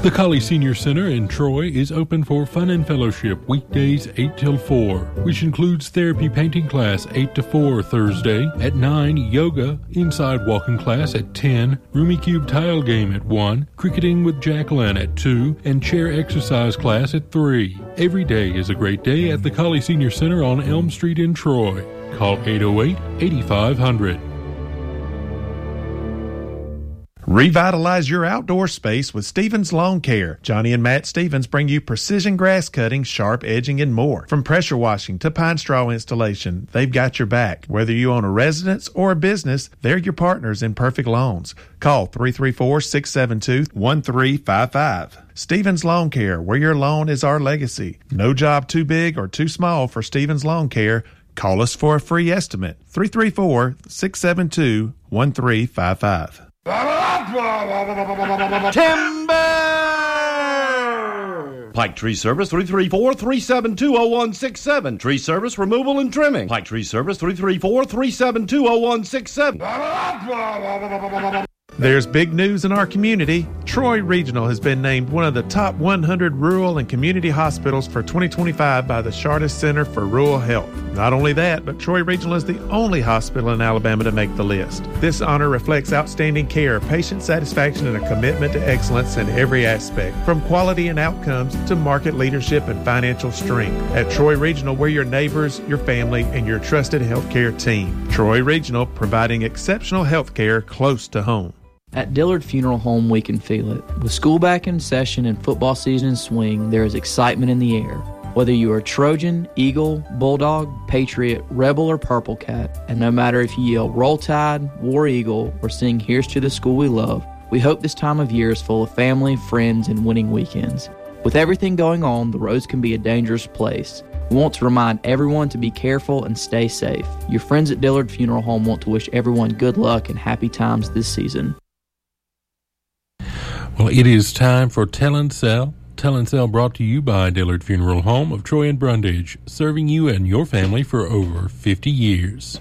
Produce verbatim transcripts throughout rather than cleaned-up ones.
The Colley Senior Center in Troy is open for fun and fellowship weekdays eight till four, which includes therapy painting class eight to four Thursday, at nine yoga, inside walking class at ten, Roomy Cube tile game at one, cricketing with Jacqueline at two, and chair exercise class at three. Every day is a great day at the Colley Senior Center on Elm Street in Troy. Call eight oh eight, eight five hundred. Revitalize your outdoor space with Stevens Lawn Care. Johnny and Matt Stevens bring you precision grass cutting, sharp edging, and more. From pressure washing to pine straw installation, they've got your back. Whether you own a residence or a business, they're your partners in perfect lawns. Call three three four, six seven two, one three five five. Stevens Lawn Care, where your lawn is our legacy. No job too big or too small for Stevens Lawn Care. Call us for a free estimate. three three four, six seven two, one three five five. Timber! Pike Tree Service, three three four, three seven two, zero one six seven. Tree Service, removal and trimming. Pike Tree Service, three three four, three seven two, zero one six seven. There's big news in our community. Troy Regional has been named one of the top one hundred rural and community hospitals for twenty twenty-five by the Chartis Center for Rural Health. Not only that, but Troy Regional is the only hospital in Alabama to make the list. This honor reflects outstanding care, patient satisfaction, and a commitment to excellence in every aspect, from quality and outcomes to market leadership and financial strength. At Troy Regional, we're your neighbors, your family, and your trusted healthcare team. Troy Regional, providing exceptional healthcare close to home. At Dillard Funeral Home, we can feel it. With school back in session and football season in swing, there is excitement in the air. Whether you are Trojan, Eagle, Bulldog, Patriot, Rebel, or Purple Cat, and no matter if you yell Roll Tide, War Eagle, or sing Here's to the School We Love, we hope this time of year is full of family, friends, and winning weekends. With everything going on, the roads can be a dangerous place. We want to remind everyone to be careful and stay safe. Your friends at Dillard Funeral Home want to wish everyone good luck and happy times this season. Well, it is time for Tell and Sell. Tell and Sell brought to you by Dillard Funeral Home of Troy and Brundage, serving you and your family for over fifty years.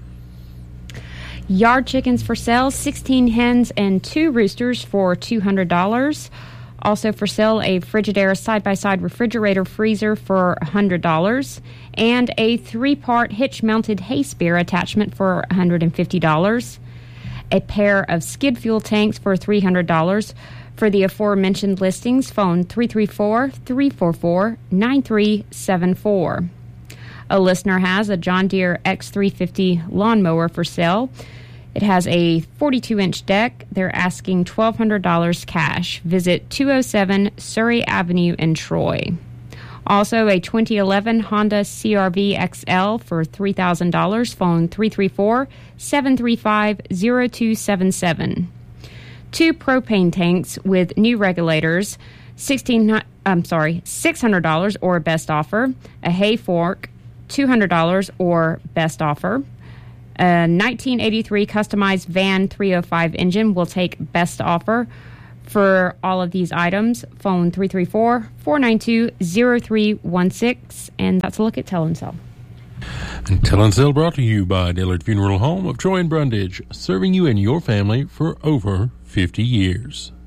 Yard chickens for sale, sixteen hens and two roosters for two hundred dollars. Also for sale, a Frigidaire side-by-side refrigerator freezer for one hundred dollars. And a three-part hitch-mounted hay spear attachment for one hundred fifty dollars. A pair of skid fuel tanks for three hundred dollars. For the aforementioned listings, phone three three four, three four four, nine three seven four. A listener has a John Deere X three fifty lawnmower for sale. It has a forty-two inch deck. They're asking twelve hundred dollars cash. Visit two oh seven Surrey Avenue in Troy. Also, a twenty eleven Honda C R V X L for three thousand dollars. Phone three three four, seven three five, zero two seven seven. Two propane tanks with new regulators, sixteen. I'm sorry, six hundred dollars or best offer. A hay fork, two hundred dollars or best offer. A nineteen eighty-three customized Van three oh five engine will take best offer. For all of these items, phone three three four, four nine two, zero three one six, and that's a look at Tell and Sell. And Tell and Sell brought to you by Dillard Funeral Home of Troy and Brundage, serving you and your family for over fifty years.